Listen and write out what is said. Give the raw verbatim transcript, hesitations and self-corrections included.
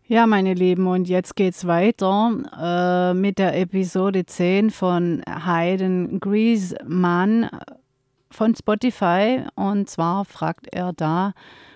Ja, meine Lieben, und jetzt geht's weiter äh, mit der Episode zehn von Hayden Griesmann von Spotify. Und zwar fragt er da,